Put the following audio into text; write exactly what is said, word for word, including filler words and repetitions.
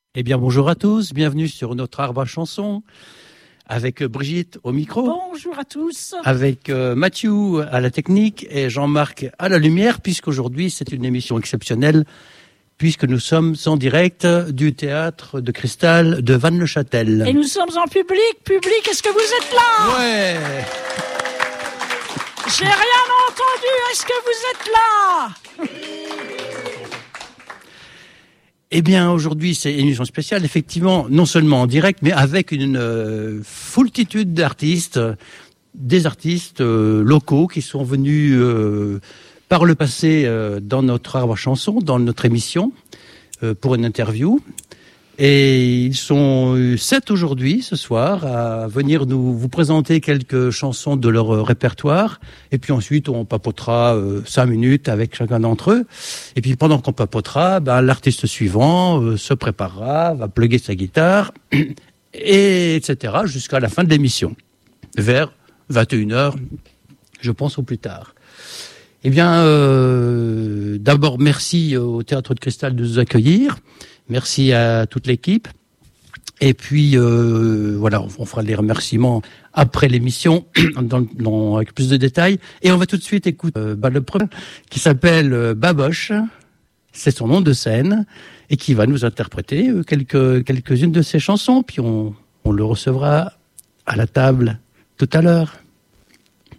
Eh bien, bonjour à tous, bienvenue sur notre arbre à chansons, avec Brigitte au micro. Bonjour à tous. Avec euh, Mathieu à la technique et Jean-Marc à la lumière, puisqu'aujourd'hui c'est une émission exceptionnelle, puisque nous sommes en direct du théâtre de Cristal de Vannes-le-Châtel. Et nous sommes en public. Public, est-ce que vous êtes là? Ouais. J'ai rien entendu, est-ce que vous êtes là? Eh bien, aujourd'hui, c'est une émission spéciale, effectivement, non seulement en direct, mais avec une euh, foultitude d'artistes, des artistes euh, locaux qui sont venus euh, par le passé euh, dans notre arbre à chansons, dans notre émission, euh, pour une interview. Et ils sont sept aujourd'hui, ce soir, à venir nous vous présenter quelques chansons de leur euh, répertoire. Et puis ensuite, on papotera euh, cinq minutes avec chacun d'entre eux. Et puis pendant qu'on papotera, ben, l'artiste suivant euh, se préparera, va plugger sa guitare, et etc. jusqu'à la fin de l'émission, vers vingt et une heures, je pense, au plus tard. Eh bien, euh, d'abord, merci au Théâtre de Cristal de nous accueillir. Merci à toute l'équipe. Et puis, euh, voilà, on fera les remerciements après l'émission, dans, dans, avec plus de détails. Et on va tout de suite écouter euh, bah, le premier, qui s'appelle euh, Baboche. C'est son nom de scène. Et qui va nous interpréter euh, quelques, quelques-unes de ses chansons. Puis on, on le recevra à la table tout à l'heure.